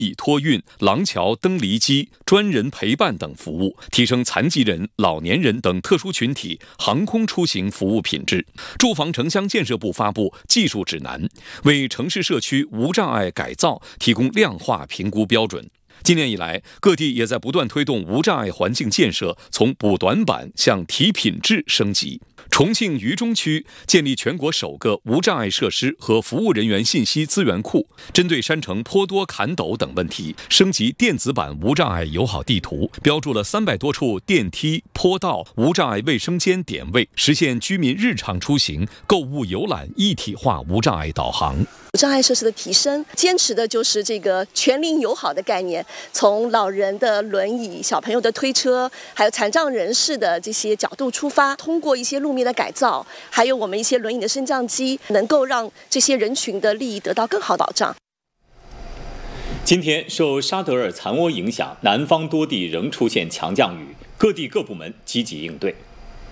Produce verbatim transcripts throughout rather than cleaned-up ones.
椅托运、廊桥登离机、专人陪伴等服务，提升残疾人、老年人等特殊群体航空出行服务品质。住房城乡建设部发布技术指南，为城市社区无障碍改造提供量化评估标准。今年以来，各地也在不断推动无障碍环境建设从补短板向提品质升级。重庆渝中区建立全国首个无障碍设施和服务人员信息资源库，针对山城坡多坎陡等问题，升级电子版无障碍友好地图，标注了三百多处电梯、坡道、无障碍卫生间点位，实现居民日常出行、购物游览一体化无障碍导航。 无障碍设施的提升，坚持的就是这个全龄友好的概念，从老人的轮椅、小朋友的推车，还有残障人士的这些角度出发，通过一些路面的改造，还有我们一些轮椅的升降机，能够让这些人群的利益得到更好保障。 今天受沙德尔残涡影响，南方多地仍出现强降雨，各地各部门积极应对。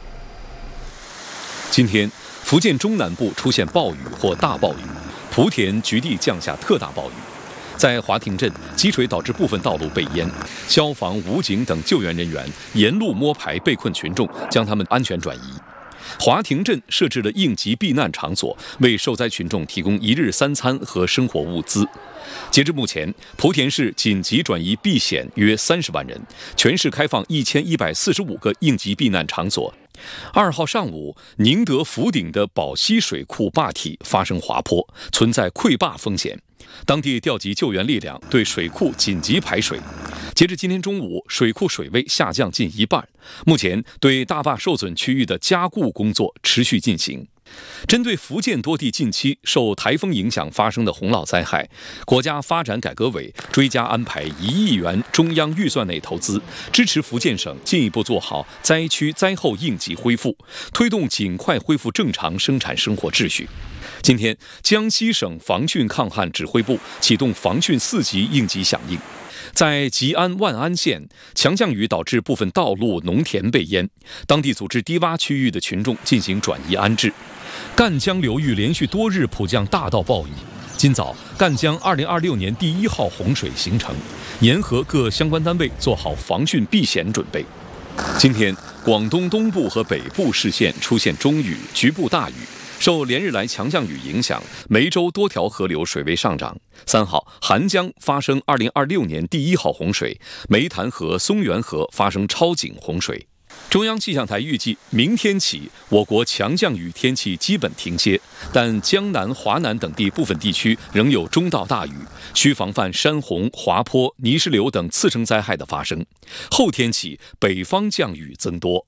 今天，福建中南部出现暴雨或大暴雨。莆田局地降下特大暴雨，在华亭镇积水导致部分道路被淹，消防、武警等救援人员沿路摸排被困群众，将他们安全转移。华亭镇设置了应急避难场所，为受灾群众提供一日三餐和生活物资。截至目前，莆田市紧急转移避险约三十万人，全市开放一千一百四十五个应急避难场所。二号上午，宁德福鼎的宝溪水库坝体发生滑坡，存在溃坝风险。当地调集救援力量，对水库紧急排水。截至今天中午，水库水位下降近一半。目前，对大坝受损区域的加固工作持续进行。针对福建多地近期受台风影响发生的洪涝灾害，国家发展改革委追加安排一亿元中央预算内投资，支持福建省进一步做好灾区灾后应急恢复，推动尽快恢复正常生产生活秩序。今天，江西省防汛抗旱指挥部启动防汛四级应急响应。在吉安万安县，强降雨导致部分道路、农田被淹，当地组织低洼区域的群众进行转移安置。赣江流域连续多日普降大到暴雨，今早赣江二零二六年第一号洪水形成，沿河各相关单位做好防汛避险准备。今天，广东东部和北部市县出现中雨，局部大雨。受连日来强降雨影响，梅州多条河流水位上涨。三号，韩江发生二零二六年第一号洪水，梅潭河、松原河发生超警洪水。中央气象台预计，明天起我国强降雨天气基本停歇，但江南、华南等地部分地区仍有中到大雨，需防范山洪、滑坡、泥石流等次生灾害的发生。后天起，北方降雨增多。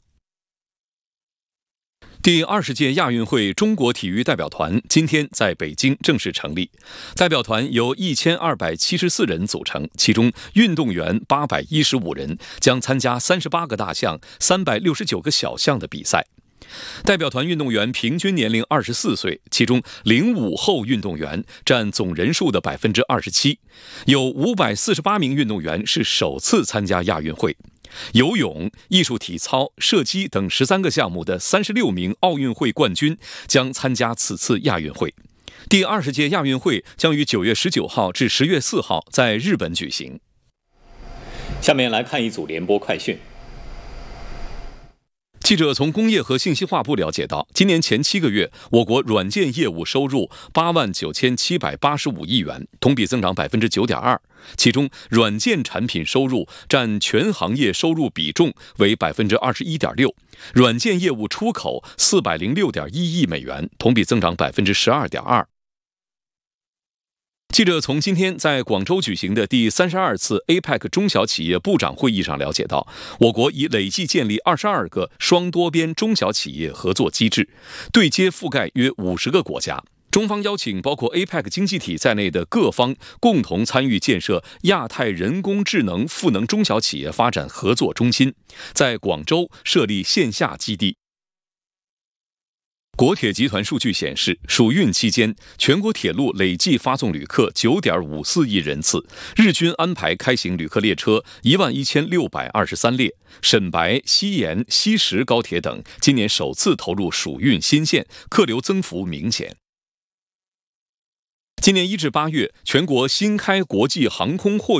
第二十届亚运会中国体育代表团今天在北京正式成立，代表团由一千二百七十四人组成，其中运动员八百一十五人，将参加三十八个大项、三百六十九个小项的比赛。代表团运动员平均年龄二十四岁，其中零五后运动员占总人数的百分之二十七，有五百四十八名运动员是首次参加亚运会。游泳、艺术体操、射击等十三个项目的三十六名奥运会冠军将参加此次亚运会。第二十届亚运会将于九月十九号至十月四号在日本举行。 下面来看一组联播快讯。 记者从工业和信息化部了解到，今年前七个月，我国软件业务收入八万九千七百八十五亿元，同比增长百分之九点二。其中，软件产品收入占全行业收入比重为百分之二十一点六，软件业务出口四百零六点一亿美元，同比增长百分之十二点二。记者从今天在广州举行的第三十二次 A P E C 中小企业部长会议上了解到，我国已累计建立二十二个双多边中小企业合作机制，对接覆盖约五十个国家。中方邀请包括 A P E C 经济体在内的各方共同参与建设亚太人工智能赋能中小企业发展合作中心，在广州设立线下基地。国铁集团数据显示，暑运期间，全国铁路累计发送旅客 九点五四亿人次，日均安排开行旅客列车一万一千六百二十三列。沈白、西延、西石高铁等今年首次投入暑运新线，客流增幅明显。 今年一至八月，全国新开国际航空货运